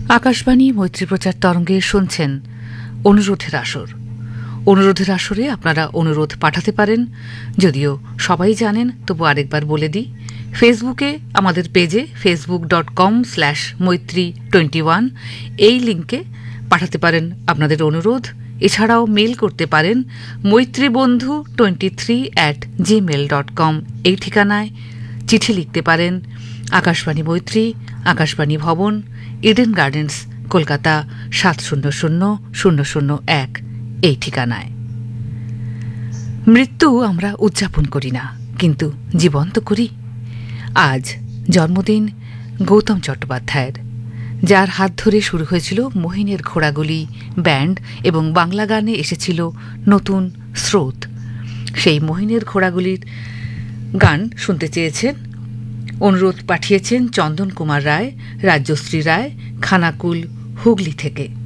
আকাশবাণী মৈত্রী প্রচার তরঙ্গে শুনছেন অনুরোধের আসর। অনুরোধের আসরে আপনারা অনুরোধ পাঠাতে পারেন, যদিও সবাই জানেন, তবু আরেকবার বলে দিই। ফেসবুকে আমাদের পেজে facebook.com/মৈত্রী21 এই লিঙ্কে পাঠাতে পারেন আপনাদের অনুরোধ। এছাড়াও মেল করতে পারেন মৈত্রীবন্ধু23@gmail.com এই ঠিকানায়। চিঠি লিখতে পারেন আকাশবাণী মৈত্রী, আকাশবাণী ভবন, ইডেন গার্ডেন্স, কলকাতা ৭০০০01 এই ঠিকানায়। মৃত্যু আমরা উদযাপন করি না, কিন্তু জীবন্ত করি। আজ জন্মদিন গৌতম চট্টোপাধ্যায়ের, যার হাত ধরে শুরু হয়েছিল মোহিনের ঘোড়াগুলি ব্যান্ড এবং বাংলা গানে এসেছিল নতুন স্রোত। সেই মোহিনের ঘোড়াগুলির গান শুনতে চেয়েছেন, অনুরোধ পাঠিয়েছেন চন্দন কুমার রায়, রাজ্যশ্রী রায়, খানাকুল, হুগলি থেকে।